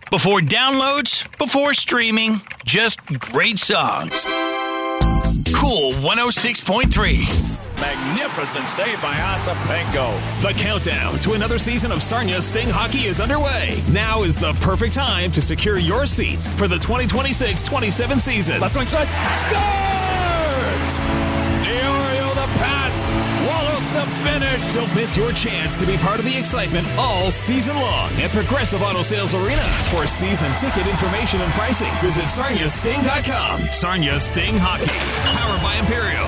Before downloads, before streaming, just great songs. Cool 106.3. Magnificent save by Asapenko. The countdown to another season of Sarnia Sting Hockey is underway. Now is the perfect time to secure your seats for the 2026-27 season. Left wing side. Scores! Diorio the pass. Wallace the finish. Don't miss your chance to be part of the excitement all season long at Progressive Auto Sales Arena. For season ticket information and pricing, visit sarniasting.com. Sarnia Sting Hockey. Powered by Imperial.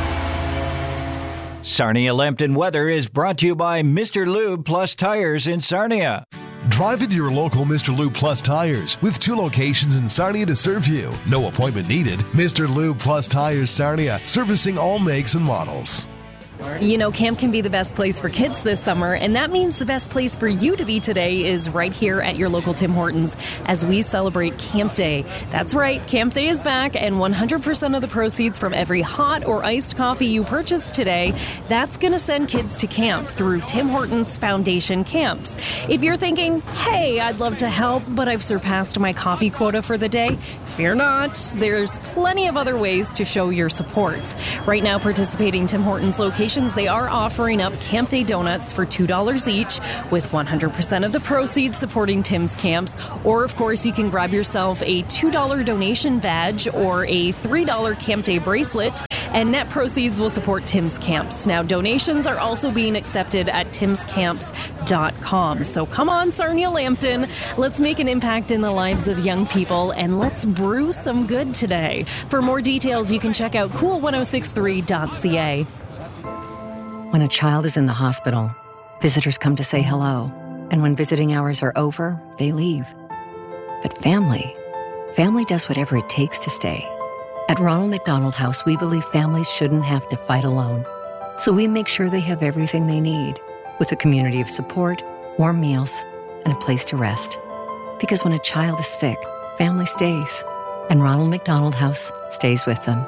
Sarnia Lambton weather is brought to you by Mr. Lube Plus Tires in Sarnia. Drive into your local Mr. Lube Plus Tires with 2 locations in Sarnia to serve you. No appointment needed. Mr. Lube Plus Tires Sarnia, servicing all makes and models. You know, camp can be the best place for kids this summer, and that means the best place for you to be today is right here at your local Tim Hortons as we celebrate Camp Day. That's right, Camp Day is back, and 100% of the proceeds from every hot or iced coffee you purchase today, that's going to send kids to camp through Tim Hortons Foundation Camps. If you're thinking, hey, I'd love to help, but I've surpassed my coffee quota for the day, fear not. There's plenty of other ways to show your support. Right now, participating Tim Hortons locations, they are offering up Camp Day donuts for $2 each, with 100% of the proceeds supporting Tim's camps. Or, of course, you can grab yourself a $2 donation badge or a $3 Camp Day bracelet, and net proceeds will support Tim's camps. Now, donations are also being accepted at timscamps.com. So come on, Sarnia Lambton. Let's make an impact in the lives of young people, and let's brew some good today. For more details, you can check out cool1063.ca. When a child is in the hospital, visitors come to say hello. And when visiting hours are over, they leave. But family does whatever it takes to stay. At Ronald McDonald House, we believe families shouldn't have to fight alone. So we make sure they have everything they need, with a community of support, warm meals, and a place to rest. Because when a child is sick, family stays. And Ronald McDonald House stays with them.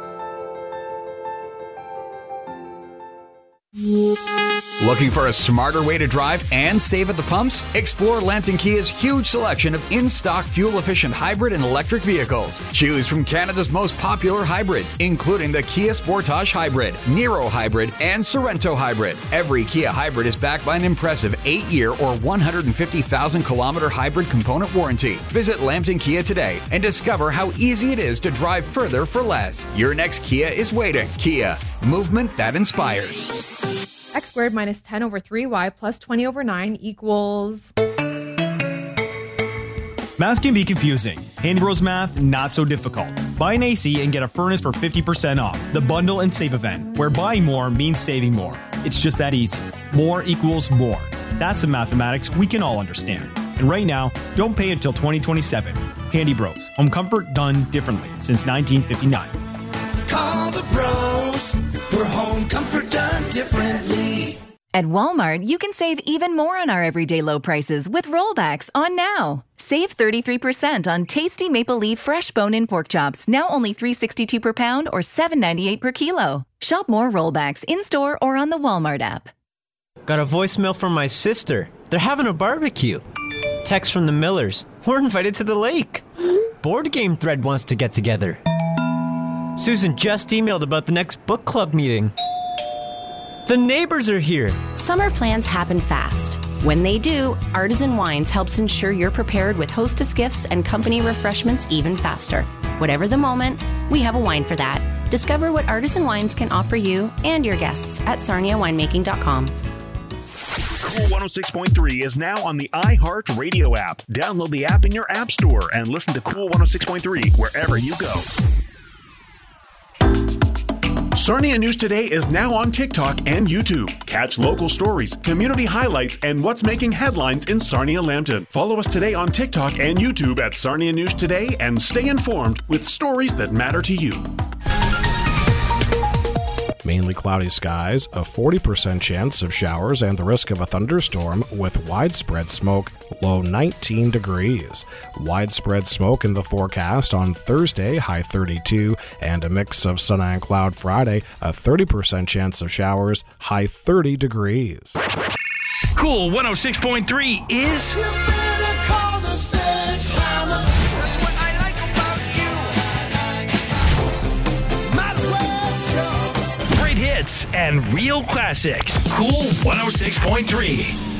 Looking for a smarter way to drive and save at the pumps? Explore Lambton Kia's huge selection of in-stock fuel-efficient hybrid and electric vehicles. Choose from Canada's most popular hybrids, including the Kia Sportage Hybrid, Niro Hybrid, and Sorento Hybrid. Every Kia hybrid is backed by an impressive 8-year or 150,000-kilometer hybrid component warranty. Visit Lambton Kia today and discover how easy it is to drive further for less. Your next Kia is waiting. Kia, movement that inspires. X squared minus 10 over 3y plus 20 over 9 equals... Math can be confusing. Handy Bros Math, not so difficult. Buy an AC and get a furnace for 50% off. The Bundle and Save event, where buying more means saving more. It's just that easy. More equals more. That's the mathematics we can all understand. And right now, don't pay until 2027. Handy Bros. Home comfort done differently since 1959. Call the pros for home comfort done differently. At Walmart, you can save even more on our everyday low prices with rollbacks on now. Save 33% on tasty Maple Leaf fresh bone-in pork chops, now only $3.62 per pound or $7.98 per kilo. Shop more rollbacks in-store or on the Walmart app. Got a voicemail from my sister. They're having a barbecue. Text from the Millers. We're invited to the lake. Board Game Thread wants to get together. Susan just emailed about the next book club meeting. The neighbors are here. Summer plans happen fast. When they do, Artisan Wines helps ensure you're prepared with hostess gifts and company refreshments even faster. Whatever the moment, we have a wine for that. Discover what Artisan Wines can offer you and your guests at sarniawinemaking.com. Cool 106.3 is now on the iHeart Radio app. Download the app in your app store and listen to Cool 106.3 wherever you go. Sarnia News Today is now on TikTok and YouTube. Catch local stories, community highlights, and what's making headlines in Sarnia Lambton. Follow us today on TikTok and YouTube at Sarnia News Today and stay informed with stories that matter to you. Mainly cloudy skies, a 40% chance of showers, and the risk of a thunderstorm with widespread smoke, low 19 degrees. Widespread smoke in the forecast on Thursday, high 32, and a mix of sun and cloud Friday, a 30% chance of showers, high 30 degrees. Cool 106.3 is... hits and real classics. Cool 106.3.